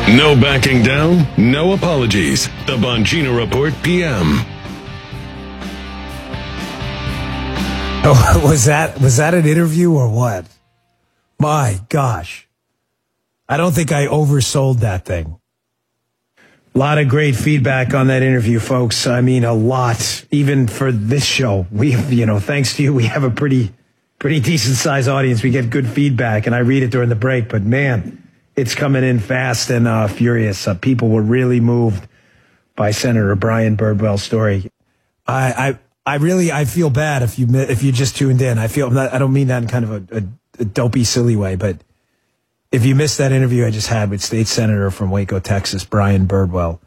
No backing down, no apologies. The Bongino Report PM. Oh, was that an interview or what? My gosh. I don't think I oversold that thing. A lot of great feedback on that interview, folks. I mean, a lot. Even for this show, thanks to you, we have a pretty decent sized audience. We get good feedback, and I read it during the break. But man, it's coming in fast and furious. People were really moved by Senator Brian Birdwell's story. I feel bad if you just tuned in. I don't mean that in kind of a dopey, silly way, but if you missed that interview I just had with State Senator from Waco, Texas, Brian Birdwell,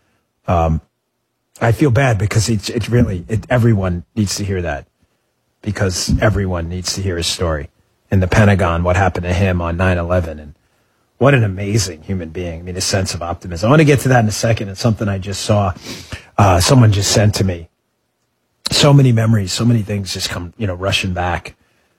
I feel bad because everyone needs to hear that, because everyone needs to hear his story in the Pentagon, what happened to him on 9/11, and what an amazing human being. I mean, his sense of optimism. I want to get to that in a second. It's something I just saw. Someone just sent to me. So many memories, so many things just come, rushing back.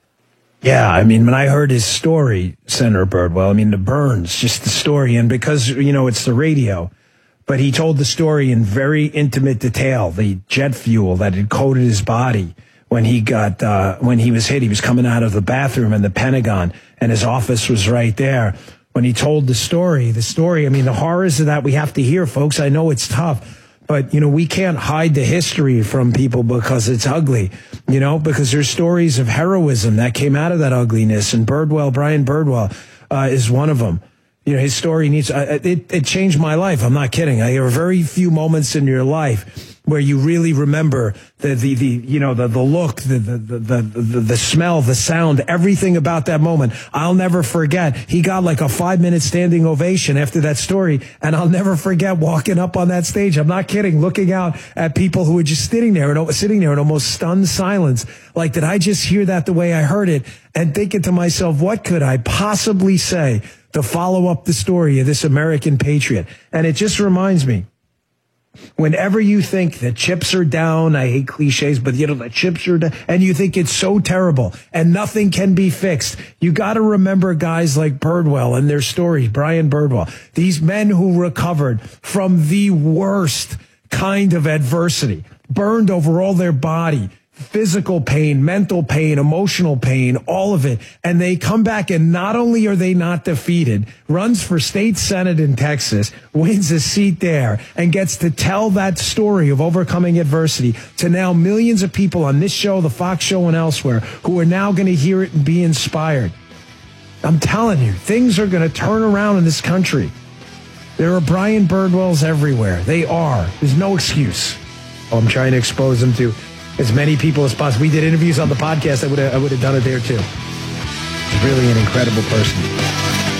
Yeah, I mean, when I heard his story, Senator Birdwell, I mean, the burns, just the story. And because, it's the radio, but he told the story in very intimate detail. The jet fuel that had coated his body when he was hit. He was coming out of the bathroom in the Pentagon, and his office was right there. When he told the story, I mean, the horrors of that we have to hear, folks. I know it's tough. But, we can't hide the history from people because it's ugly, because there's stories of heroism that came out of that ugliness. And Brian Birdwell, is one of them. His story it changed my life. I'm not kidding. There are very few moments in your life where you really remember the look, the smell, the sound, everything about that moment. I'll never forget. He got like a 5-minute standing ovation after that story, and I'll never forget walking up on that stage. I'm not kidding, looking out at people who were just sitting there in almost stunned silence. Like, did I just hear that the way I heard it? And thinking to myself, what could I possibly say to follow up the story of this American patriot? And it just reminds me, whenever you think the chips are down, I hate cliches, but the chips are down, and you think it's so terrible and nothing can be fixed, you got to remember guys like Birdwell and their stories, Brian Birdwell, these men who recovered from the worst kind of adversity, burned over all their body, physical pain, mental pain, emotional pain, all of it. And they come back, and not only are they not defeated, runs for state senate in Texas, wins a seat there, and gets to tell that story of overcoming adversity to now millions of people on this show, the Fox show, and elsewhere, who are now going to hear it and be inspired. I'm telling you, things are going to turn around in this country. There are Brian Birdwells everywhere. They are. There's no excuse. I'm trying to expose them to as many people as possible. We did interviews on the podcast. I would have done it there too. He's really an incredible person.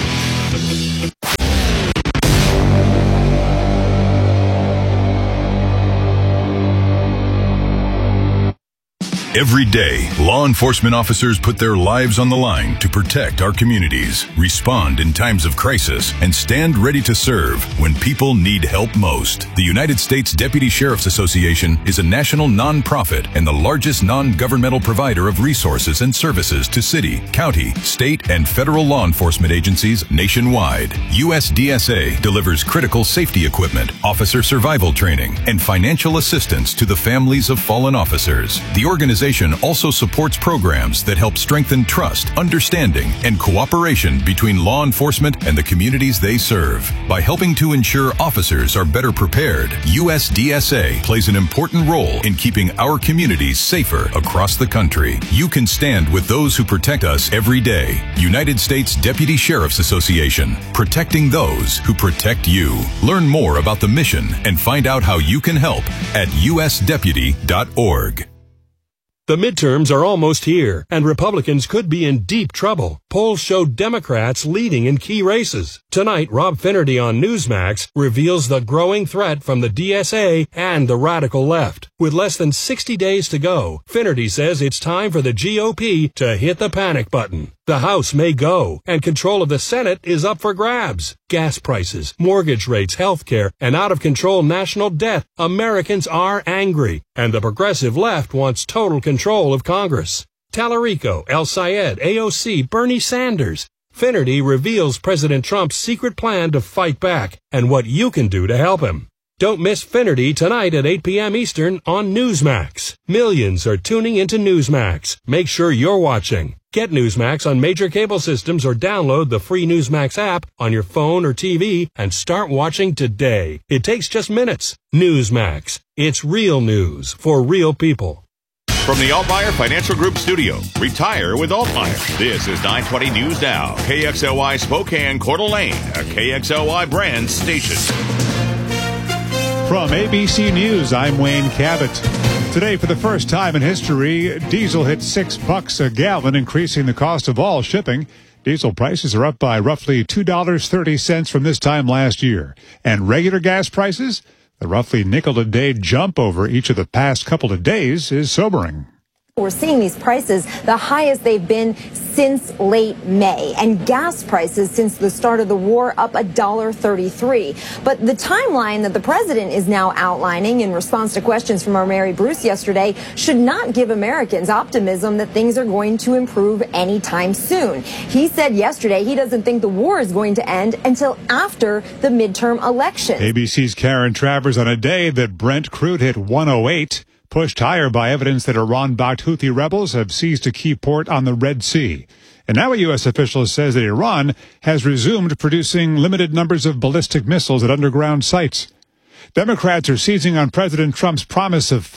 Every day, law enforcement officers put their lives on the line to protect our communities, respond in times of crisis, and stand ready to serve when people need help most. The United States Deputy Sheriff's Association is a national nonprofit and the largest non-governmental provider of resources and services to city, county, state, and federal law enforcement agencies nationwide. USDSA delivers critical safety equipment, officer survival training, and financial assistance to the families of fallen officers. The organization also supports programs that help strengthen trust, understanding, and cooperation between law enforcement and the communities they serve. By helping to ensure officers are better prepared, USDSA plays an important role in keeping our communities safer across the country. You can stand with those who protect us every day. United States Deputy Sheriff's Association, protecting those who protect you. Learn more about the mission and find out how you can help at usdeputy.org. The midterms are almost here, and Republicans could be in deep trouble. Polls show Democrats leading in key races. Tonight, Rob Finnerty on Newsmax reveals the growing threat from the DSA and the radical left. With less than 60 days to go, Finnerty says it's time for the GOP to hit the panic button. The House may go, and control of the Senate is up for grabs. Gas prices, mortgage rates, healthcare, and out-of-control national debt. Americans are angry, and the progressive left wants total control of Congress. Tallarico, El Sayed, AOC, Bernie Sanders. Finnerty reveals President Trump's secret plan to fight back and what you can do to help him. Don't miss Finnerty tonight at 8 p.m. Eastern on Newsmax. Millions are tuning into Newsmax. Make sure you're watching. Get Newsmax on major cable systems or download the free Newsmax app on your phone or TV and start watching today. It takes just minutes. Newsmax. It's real news for real people. From the Altmaier Financial Group studio, retire with Altmaier. This is 920 News Now, KXLY Spokane, Coeur d'Alene, a KXLY brand station. From ABC News, I'm Wayne Cabot. Today, for the first time in history, diesel hit $6 a gallon, increasing the cost of all shipping. Diesel prices are up by roughly $2.30 from this time last year. And regular gas prices, the roughly nickel a day jump over each of the past couple of days is sobering. We're seeing these prices the highest they've been since late May, and gas prices since the start of the war up $1.33. But the timeline that the president is now outlining in response to questions from our Mary Bruce yesterday should not give Americans optimism that things are going to improve anytime soon. He said yesterday he doesn't think the war is going to end until after the midterm election. ABC's Karen Travers on a day that Brent crude hit 108. Pushed higher by evidence that Iran-backed Houthi rebels have seized a key port on the Red Sea. And now a U.S. official says that Iran has resumed producing limited numbers of ballistic missiles at underground sites. Democrats are seizing on President Trump's promise of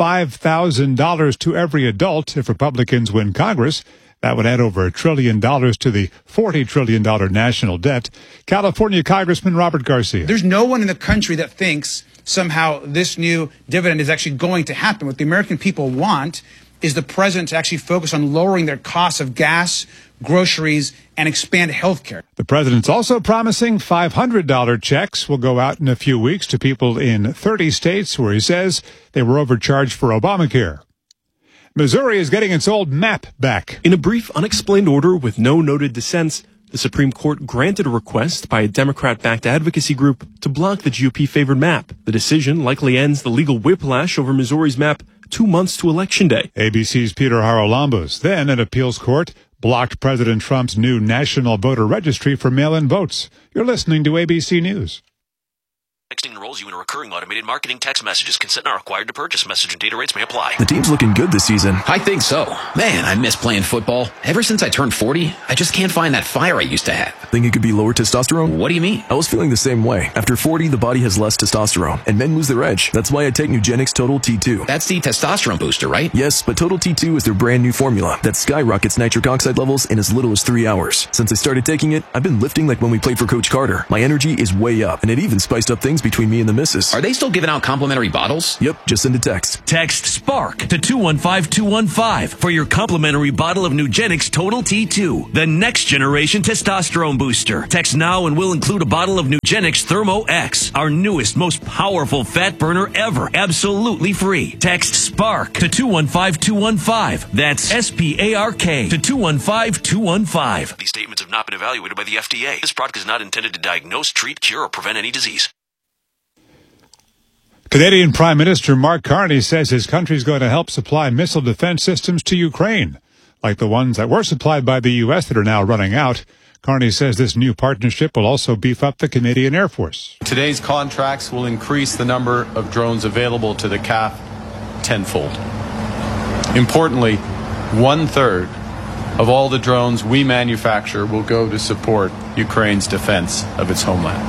$5,000 to every adult if Republicans win Congress. That would add over $1 trillion to the $40 trillion national debt. California Congressman Robert Garcia. There's no one in the country that thinks somehow this new dividend is actually going to happen. What the American people want is the president to actually focus on lowering their costs of gas, groceries, and expand health care. The president's also promising $500 checks will go out in a few weeks to people in 30 states where he says they were overcharged for Obamacare. Missouri is getting its old map back. In a brief, unexplained order with no noted dissents, the Supreme Court granted a request by a Democrat-backed advocacy group to block the GOP-favored map. The decision likely ends the legal whiplash over Missouri's map 2 months to Election Day. ABC's Peter Haralambos. Then an appeals court blocked President Trump's new national voter registry for mail-in votes. You're listening to ABC News. Texting enrolls you in a recurring automated marketing text messages. Consent not required to purchase. Message and data rates may apply. The team's looking good this season. I think so. Man, I miss playing football. Ever since I turned 40, I just can't find that fire I used to have. Think it could be lower testosterone? What do you mean? I was feeling the same way. After 40, the body has less testosterone, and men lose their edge. That's why I take Nugenix Total T2. That's the testosterone booster, right? Yes, but Total T2 is their brand new formula that skyrockets nitric oxide levels in as little as 3 hours. Since I started taking it, I've been lifting like when we played for Coach Carter. My energy is way up, and it even spiced up things between me and the missus. Are they still giving out complimentary bottles? Yep, just send a text. Text SPARK to 215-215 for your complimentary bottle of Nugenix Total T2, the next generation testosterone booster. Text now and we'll include a bottle of Nugenix Thermo X, our newest, most powerful fat burner ever, absolutely free. Text SPARK to 215-215. That's SPARK to 215-215. These statements have not been evaluated by the FDA. This product is not intended to diagnose, treat, cure, or prevent any disease. Canadian Prime Minister Mark Carney says his country is going to help supply missile defense systems to Ukraine, like the ones that were supplied by the U.S. that are now running out. Carney says this new partnership will also beef up the Canadian Air Force. Today's contracts will increase the number of drones available to the CAF tenfold. Importantly, 1/3 of all the drones we manufacture will go to support Ukraine's defense of its homeland.